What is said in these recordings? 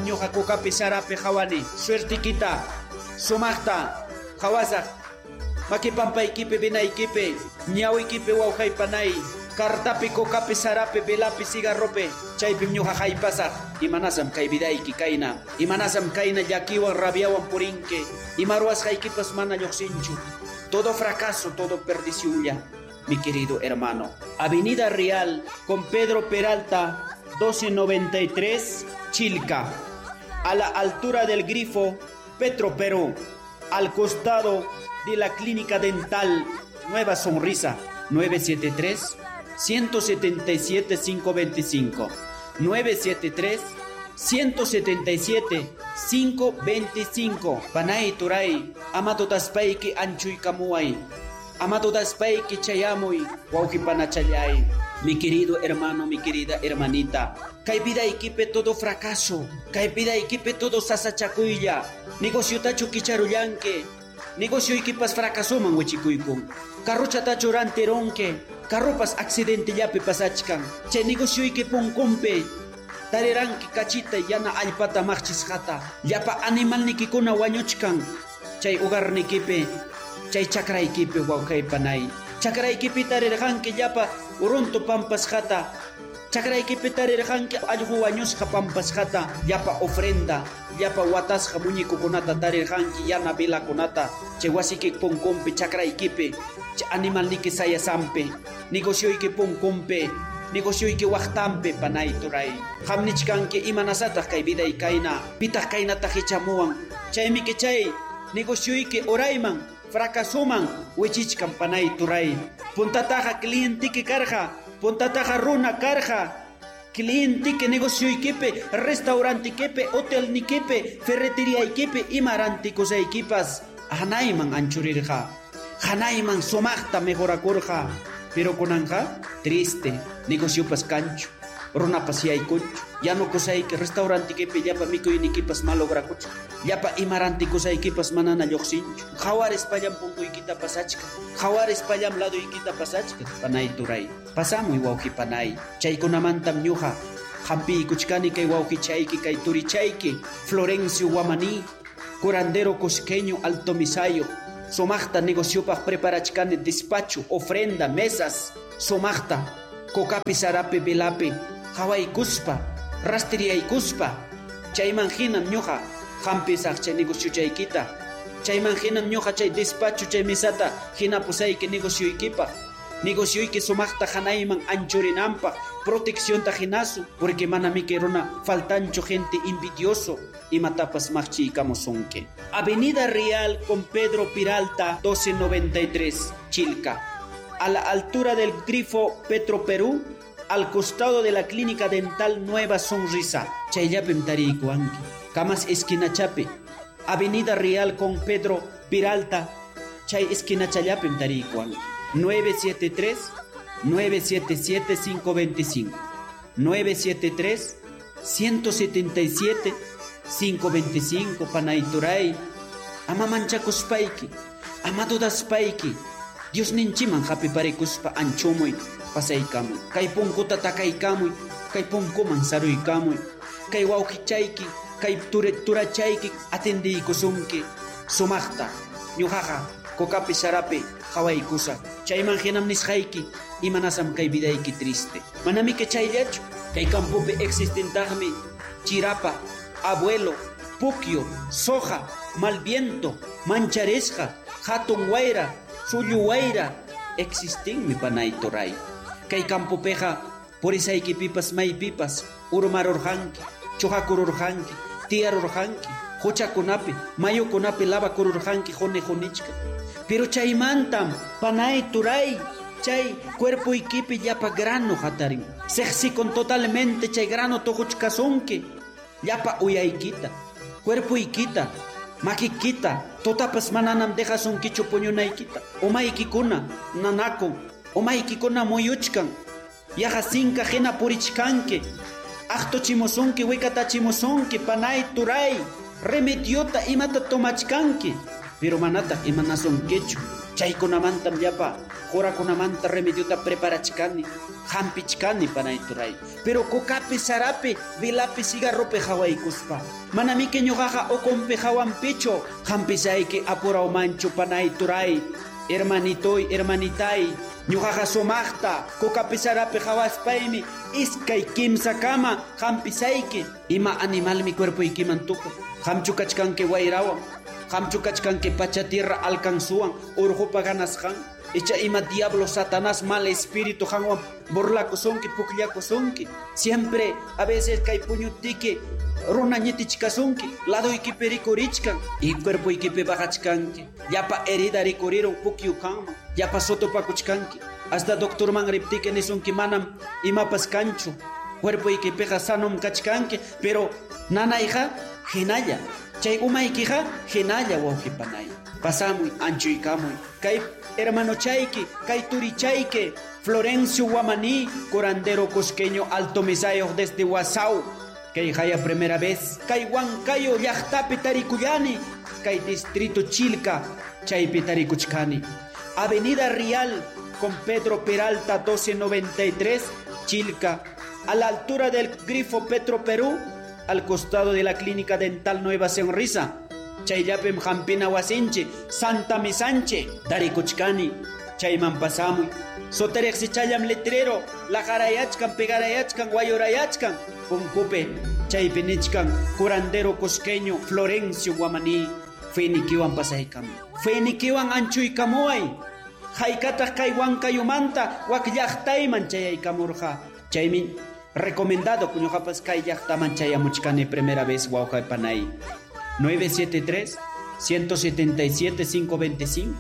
ñuqa kukapi sarapi hawani suertikita sumaqta hawasaq makipampa-ikipi binaykipi ñawikipi wawqaypanay kartapi kukapi sarapi velapi cigarropi chaypi ñuqa haypasaq imanasam kay vidayki kayna imanasam kayna llakiwan rabiawan purinki imaruwasqaykipas mana lluqsinchu todo fracaso todo perdición ya mi querido hermano. Avenida Real con Pedro Peralta 1293 Chilca, a la altura del grifo Petro Perú, al costado de la clínica dental Nueva Sonrisa. 973 177 525 973 177 525 Panay Turay Amado Daspayki Anchuy Kamuay Amado Daspayki Chayamuy Waukipanachayay. Mi querido hermano, mi querida hermanita, kay vida equipe todo fracaso, kay vida equipe todo sasachakuilla, negocio tacho kicharullanque, negocio equipas fracasoman huichikuykun, carrocha tacho ranteronque, carropas accidente yape pasachkan, che negocio equipon compe, tareranki cachita yana alpata marchisjata, yapa animal nikikuna wañuchkan, chay hogar nikipe, chay chakra equipe waukai panay, chakra equipe tareranki yapa, Urunto pampas jata, chakraykipi tarirqanki allqu wañusqa pampas jata, yapa ofrenda, yapa watasqa muñequkunata tarirqanki yana velakunata, chay wasiki punkumpi chakraykipi, chay animalniki sayasampi, negocioyki punkumpi, negocioyki waqtampi panay turay. Hamnichkanki imanasataq kay viday kayna, pitaq kaynata hichamuwan, chaymi chay negocioyki orayman, fracasoman wichichkan panay turay. Puntataja clientiki karja, puntataja runa karja, clientiki negocioykipi, restaurantikipi, hotelnikipi, ferreteriaykipi, imarantikusaykipas, hanayman anchurirqa, hanayman sumaqta mejorakurqa, pero kunanqa triste, negociopas kanchu, runapas yaykunchu, yanukusayki restaurantikipi llapa mikuynikipas malograkuchu, llapa imarantikusaykipas manana lluqsinchu, jawares payam punkuykita pasachka, jawares payam ladoykita pasachka, panay turay, pasamuy wawqi panay, chaykunamantam ñuqa, hampiykuchkani kay wawqichayki kay turichayki, Florencio Guamaní, curandero cusqueño Alto Misayo, sumaqta negociopaq preparachkani despacho, ofrenda, mesas, sumaqta, kokapi sarapi velapi, hawaykuspa, rastiriaykuspa, chayman hinam ñuqa hampisaq chay negocio chaykita, chayman hinam ñuqa chay despacho chay mesata hinapusayki negocioykipaq, negocioyki sumaqta hanayman anchurinanpaq, proteccionta hinasu, porque manami kay runa faltancho gente envidioso, imatapas maqchiykamusunki. Avenida Real con Pedro Peralta 1293 Chilca, a la altura del grifo Petro Perú, al costado de la clínica dental Nueva Sonrisa. Chayllapim tarikuanki. Kamas esquina chape. Avenida Real con Pedro Peralta. Chay esquina chayllapim tarikuanki. 973 977 525 973 177 525 Panay Turay. Ama manchakuspaiki, ama dudaspaiki, Dios ninchiman hapi parikuspa anchumuy pasaykamuy, kay punkuta takaykamuy, kay punkuman saruykamuy, kay wawqichayki, kay turachayki atendiykusunki, sumaqta ñuqaqa kokapi sarapi hawaykusa, chayman hinam nisqayki imanasam kay vidayki triste, manami que chayllachu, kay campupi existentaqmi chirapa, abuelo, puquio, soja, malviento, mancharesqa, hatun wayra, sullu wayra, existen mi panay turay. Kay campopeja, por isaykipipas maypipas, urmarurhanki, chuhakururhanki, tiarurhanki, huchakunapi, mayukunapi lavakururhanki jonichka. Pero chaymantam, panay turay, chay cuerpo ikipi yapa grano hatarin. Sexikon totalmente chay grano tohuchkasunki, yapa uyaykita, cuerpo ikita, makikita, totapas mananam dejasunkichu puñunaykita. Umaykikuna, nanakun, umaykikuna muyuchkan, yajasinka hina purichkanki, achtochimusunki, wikatachimusunki, panay turay, remediota imata tomachkanki, pero manata imanasunkichu, chaykunamantam llapa jurakunamanta remediota preparachkani hampichkani panay turay pero kokapi sarapi vilapi cigarropi hawaykuspa manamiki ñuqaqa ukunpi hawanpichu hampisayki apuraw-manchu panay turay hermanitoy hermanitay ñuqaqa sumaqta kokapi sarapi hawaspaymi iskay kimsa kama hampisayki ima animalmi cuerpuykiman tukuq hamchu kachkanki wayrawan hamchu kachkanki pacha tierra alcanzuan urjupa ganasqan echa ima diablo satanás mal espíritu hanwan burlakusunki pukllakusunki siempre a veces kay puñutiki runa ñitichkasunki laduykipi rikurichkan y cuerpuykipi bajachkanki yapa herida rikuriron pukyukanman yapa sotopakuchkanki hasta doctorman riptiki nisunki manam imapas kanchu cuerpuykipiqa sanom kachkanki pero nanayqa hinalla chay umaykija hinalla wawqipanay pasamuy anchuykamuy kay hermano chayki kay turichayki Florencio Guamaní curandero cusqueño Alto Misayo desde Wasau kay haya primera vez kay Huancayo llaqtapi tarikuyani kay distrito Chilca chaypi tarikuchkani Avenida Real con Pedro Peralta 1293 Chilca a la altura del grifo Petro Perú al costado de la clínica dental Nueva Sonrisa chayllapim hampina wasinchi Santa Misanche tarikuchkani chayman pasamuy sotereqsi chayam letrero lajarayachkan pegarayachkan wayorayachkan punkupe chaypi nichkan curandero cusqueño Florencio Guamaní fenikiwan pasaykam fenikiwan anchuykamuay haykataq kay Huancayumanta wak llaqtayman chayaykamurqa chaymi recomendado kuñuqapas kay llaqtaman chayamuchkani primera vez wawqaypanay 973-177-525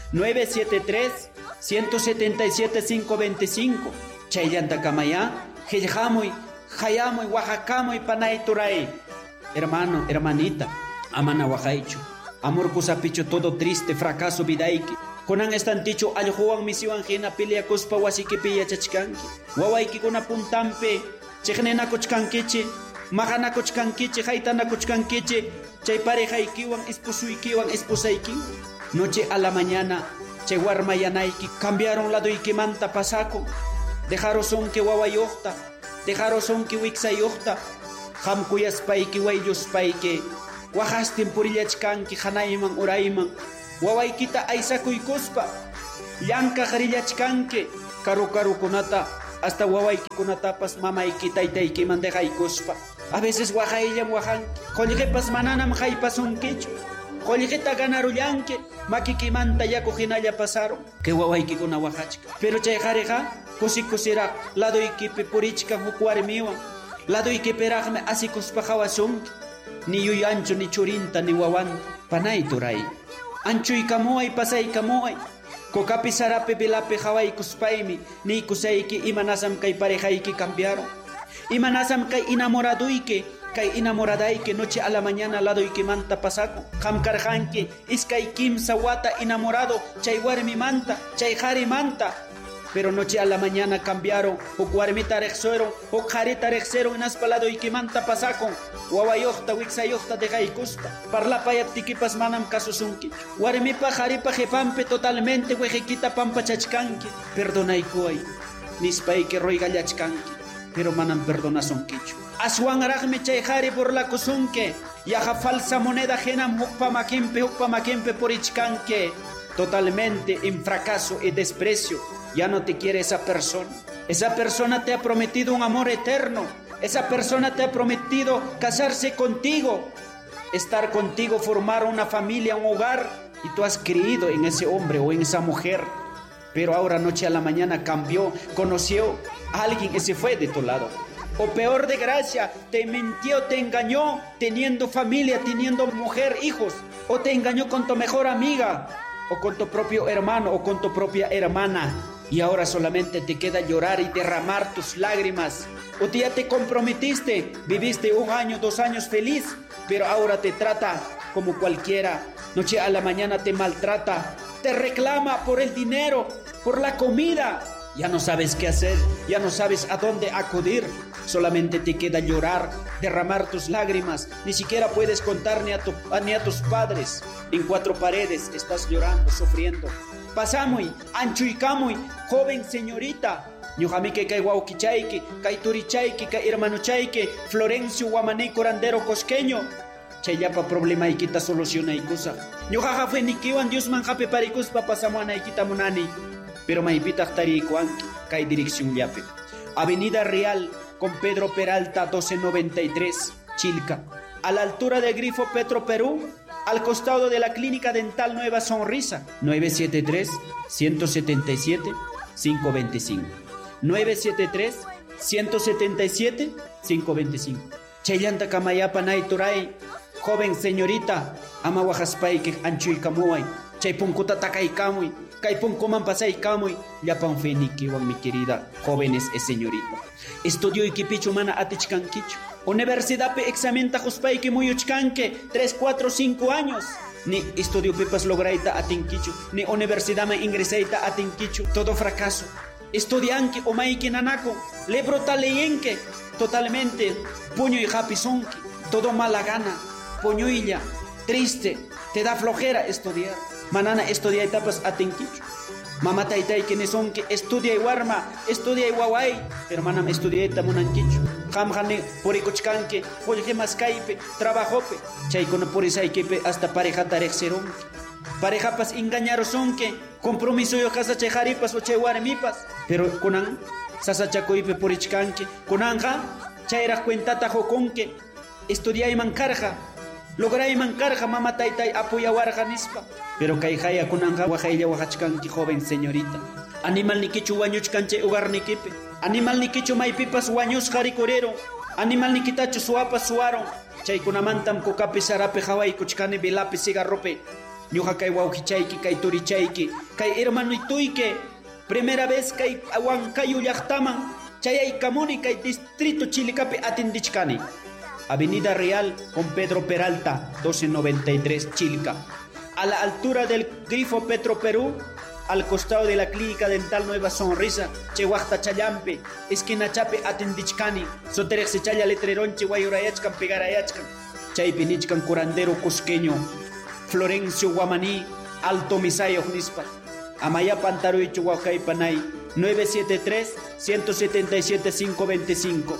973-177-525 chayllanta kamaya qillqamuy hayamuy waqakamuy panay turay hermano hermanita amana waqaychu amor kusapichu todo triste fracaso vidayki kunan estantichu allquwan misiwan hina peleakuspa wasikipi yachachkanki wawaykikuna puntampi chiqninakuchkankichi maqanakuchkankichi haytanakuchkankichi chay parejaykiwan esposuykiwan esposayki noche a la mañana chay warmayanayki cambiaron laduykimanta pasako dejarosonki wawayuqta dejarosonki wiksayuqta hamkuyaspayki waylluspayki waqastin purillachkanki hanayman urayman wawaykita aysakuykuspa llankaq rillachkanki karukunata hasta wawaykikunatapas mamayki taytaykiman dejaykuspa a veces waqayllam waqanki qollqipas mananam haypasunkichu qollqita ganarullanki makikimanta yaku hinalla pasaron que wawaykikuna waqachka pero chay qariqa kusikusiraq laduykipi purichkan huk warmiwan laduykipiraqmi asikuspa hawasunki ni yuyanchu ni churinta ni wawanta panay turay anchuykamuay pasaykamuay kokapi sarapi bilapi hawaykuspaymi niykusayki imanasam kay parejayki cambiaron imanasam kay inamoraduyki kay inamoradayki noche a la mañana laduykimanta pasako hamkarqanki iskay kimsa wata enamorado chay warmimanta chay qarimanta pero noche a la mañana cambiaron huk warmita riqsuron huk qarita riqsiron hinaspa laduykimanta pasakon wawayuqta wiksayuqta dejaykuspa parlapayaptikipas manam kasusunkichu warmipa qaripa qhipanpi totalmente wiqikita pampachachkanki perdonaykuway nispayki roygallachkanki pero manam perdonasunkichu aswanraqmi chay qhari burlakusunki yaqa falsa moneda hinam hukpa makinpi purichkanki totalmente en fracaso y desprecio. Ya no te quiere esa persona. Esa persona te ha prometido un amor eterno. Esa persona te ha prometido casarse contigo, estar contigo, formar una familia, un hogar. Y tú has creído en ese hombre o en esa mujer. Pero ahora noche a la mañana cambió, conoció a alguien que se fue de tu lado. O peor de gracia, te mintió, te engañó, teniendo familia, teniendo mujer, hijos. O te engañó con tu mejor amiga, o con tu propio hermano, o con tu propia hermana. Y ahora solamente te queda llorar y derramar tus lágrimas. O ya te comprometiste, viviste 1 año, 2 años feliz, pero ahora te trata como cualquiera. Noche a la mañana te maltrata, te reclama por el dinero, por la comida. Ya no sabes qué hacer, ya no sabes a dónde acudir. Solamente te queda llorar, derramar tus lágrimas. Ni siquiera puedes contar ni a tus padres. En 4 paredes estás llorando, sufriendo. pasamuy, anchuykamuy, joven señorita. Ñuqamiki kay wawqichayki, kay turichayki, kay hermanuchayki, Florencio Guamaní Corandero Cosqueño. Chayapa problemaykita solucionaykusa. Ñuqaqa fenikiwan Diosman hapi parikuspa pasamuanaykita munani. Pero maypitaq tariykuanki kay direccionllapi. Avenida Real con Pedro Peralta 1293, Chilca. A la altura del grifo Petro Perú, al costado de la Clínica Dental Nueva Sonrisa. 973-177-525. 973-177-525. Chayanta kamayapa naituray, joven señorita, ama wajaspayki anchuykamuay, chay punkuta takaykamuy, kay punkuman pasaykamuy, llapan fenikiwan mi querida jóvenes y señorita. Estudio ikipichu mana atichkankichu. Universidad pe examenta juspayki muyuchkanke 3, 4, 5 años. Ni estudio pipas lograita atinkichu, ni universidad me ingresaita atinkichu, todo fracaso. Estudianki o maiki nanako, lebro taleyenke, totalmente puño y japisonki, todo mala gana, puñuilla, triste, te da flojera estudiar. Manana estudia etapas atinkichu. Mamá taytay quienes son que estudia y warma, estudia y guaway, hermana me estudia y tamunankichu. Hamjane por icochcanque, polje mascaipe, trabajope, chaykona por isaiquepe hasta pareja tarexeronque. Pareja pas engañaron son que compromiso yo casa chejaripas o chewarmipas, pero conan sasachacoipe por ichcanque, conanja, chaira cuentata joconque, estudia y mancarja. Logra y mancarja mamá taytay apoya warja nispa. Pero kaijaya kunanja wajaya wajachkanki joven señorita. Animal nikichu wañuchkanche ugar nikipe. Animal nikichu maipipas wañus jaricorero. Animal nikitachu suapa suaro. Chay kunamantam kokape sarape hawai kuchkane bilape cigarrope. Ñuja kay waujichayki kay turichayki. Kay hermano ituike. Primera vez kay awankayu llaqtaman. Chay kamuni kay distrito Chilicape atindichkani. Avenida Real con Pedro Peralta, 1293, Chilca. A la altura del grifo Petro Perú, al costado de la Clínica Dental Nueva Sonrisa, Chehuachta Chayampe, esquina Chape Atendichkani, Soterexe Chaya Letrerón, Chihuayurayachkan, Pegarayachkan, Chaypinichkan Curandero Cusqueño, Florencio Guamaní, Alto Misayo Nispa, Amaya Pantaruy Chihuahua Panay, 973-177-525.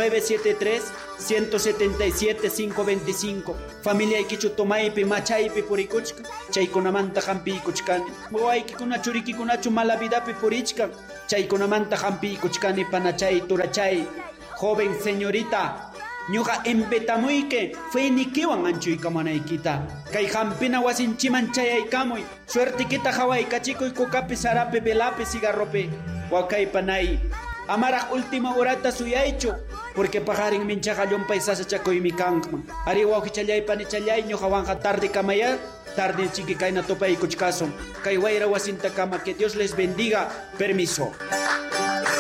973-177-525. Familia Iquichu Tomaipe, Machaipe, Puricuchka, Chayconamanta Hampi Kuchkani. Moaiki kuna churiki kunachu malavidape Purichka, Chayconamanta Hampi Kuchkani, Panachay, Turachay. Joven señorita, ñuqa empetamuike, fue nikiwan anchuykamanaykita. Kay hampina wasinchiman chayaykamuy, suertikita haway, kachikoy kokape, sarape, velape, cigarrope, wakay panay. Amaraq última horata suyaychu, porque pajarin minchaqallon paisasa chakoymi kankman. Ari wawqichallaypa panichalay ñuqawanqa tarde kamaya, tarde chiqui kayna topay kuchkason. Kay wayra wasinta kama, que Dios les bendiga. Permiso.